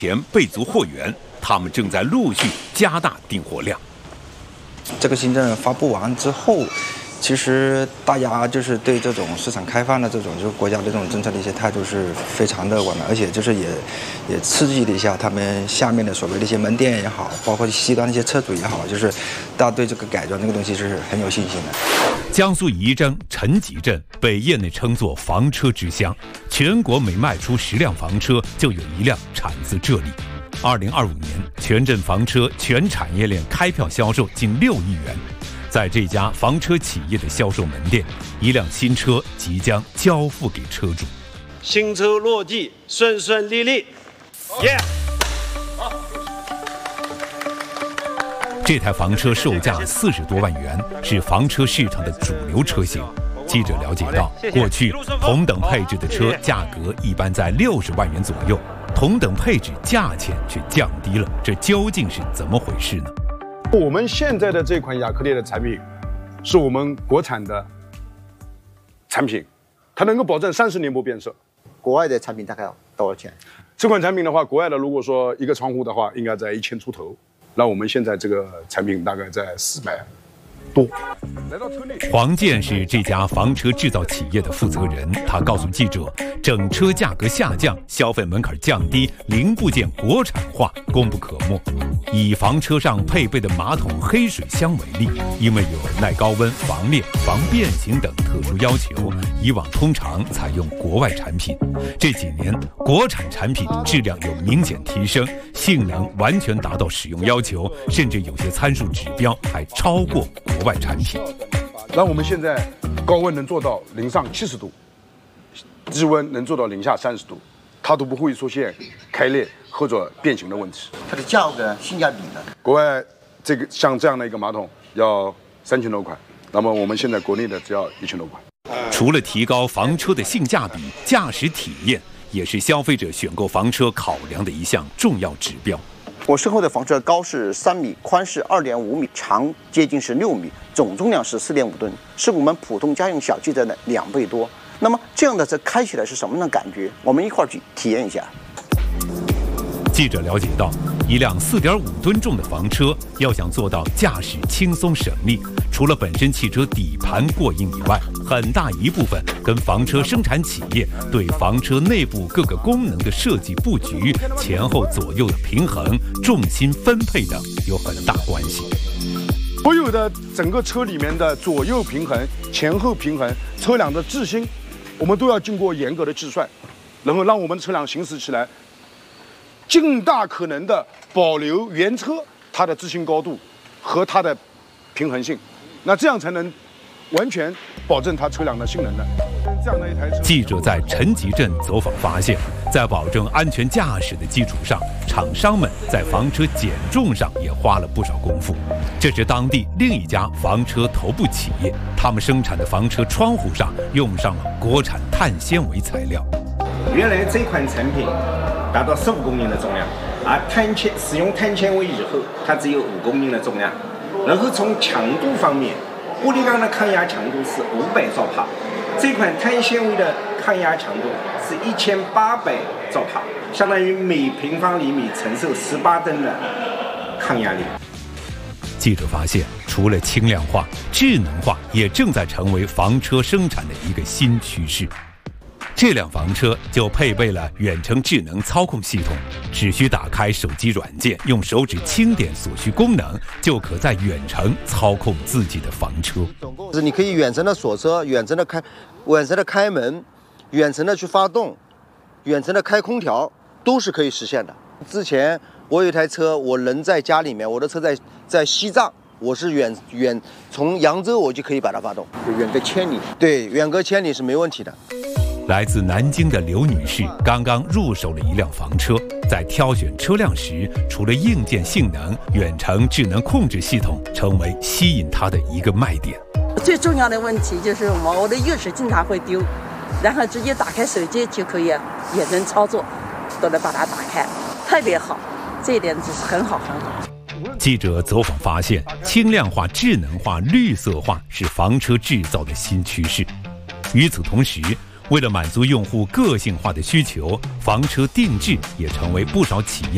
前备足货源，他们正在陆续加大订货量。 这个新政发布完之后，其实大家就是对这种市场开放的这种，就是国家的这种政策的一些态度是非常乐观的，而且就是也刺激了一下他们下面的所谓的一些门店也好，包括西端的一些车主也好，就是大家对这个改装这个东西是很有信心的。 江苏仪征陈集镇被业内称作房车之乡，全国每卖出10辆房车就有1辆产自这里。2025年，全镇房车全产业链开票销售近6亿元。在这家房车企业的销售门店，1辆新车即将交付给车主。 新车落地顺顺利利，耶！ 这台房车售价40多万元，是房车市场的主流车型。记者了解到，过去同等配置的车价格一般在60万元左右，同等配置价钱却降低了，这究竟是怎么回事呢？ 我们现在的这款雅克列的产品，是我们国产的产品，它能够保证30年不变色。 国外的产品大概要多少钱？ 这款产品的话，国外的如果说一个窗户的话，应该在1000出头。那我们现在这个产品大概在400多。 黄健是这家房车制造企业的负责人，他告诉记者，整车价格下降，消费门槛降低，零部件国产化功不可没。以房车上配备的马桶黑水箱为例，因为有耐高温、防裂、防变形等特殊要求，以往通常采用国外产品。这几年，国产产品质量有明显提升，性能完全达到使用要求，甚至有些参数指标还超过国外产品。 那我们现在高温能做到0上70度，低温能做到0下30度，它都不会出现开裂或者变形的问题。 它的价格性价比呢？ 国外这个像这样的一个马桶要3000多块，那么我们现在国内的只要1000多块。 除了提高房车的性价比，驾驶体验也是消费者选购房车考量的一项重要指标。 我身后的房车高是3米，宽是2.5米，长接近是6米，总重量是4.5吨，是我们普通家用小汽车的2倍多。那么这样的车开起来是什么样的感觉？我们一块儿去体验一下。 记者了解到，一辆4.5吨重的房车要想做到驾驶轻松省力，除了本身汽车底盘过硬以外，很大一部分跟房车生产企业对房车内部各个功能的设计布局、前后左右的平衡、重心分配等有很大关系。 所有的整个车里面的左右平衡、前后平衡、车辆的质心，我们都要经过严格的计算，然后让我们车辆行驶起来尽大可能的保留原车它的质心高度和它的平衡性，那这样才能完全保证它车辆的性能的。这样的一台车， 记者在陈集镇走访发现，在保证安全驾驶的基础上，厂商们在房车减重上也花了不少功夫。这是当地另一家房车头部企业，他们生产的房车窗户上用上了国产碳纤维材料。 原来这款产品达到15公斤的重量，而使用碳纤维以后，它只有5公斤的重量。然后从强度方面，玻璃钢的抗压强度是500兆帕，这款碳纤维的抗压强度是1800兆帕，相当于每平方厘米承受18吨的抗压力。 记者发现，除了轻量化，智能化也正在成为房车生产的一个新趋势。这辆房车就配备了远程智能操控系统，只需打开手机软件，用手指轻点所需功能，就可在远程操控自己的房车。 是你可以远程的锁车、远程的开门、远程的去发动、远程的开空调，都是可以实现的。之前我有一台车，我人在家里面，我的车在西藏，我是远从扬州我就可以把它发动，远隔千里。对，远隔千里是没问题的。 来自南京的刘女士刚刚入手了一辆房车，在挑选车辆时，除了硬件性能，远程智能控制系统成为吸引她的一个卖点。 最重要的问题就是我的钥匙经常会丢，然后直接打开手机就可以远程操作，都能把它打开，特别好，这一点就是很好。 记者走访发现，轻量化、智能化、绿色化是房车制造的新趋势。与此同时，为了满足用户个性化的需求，房车定制也成为不少企业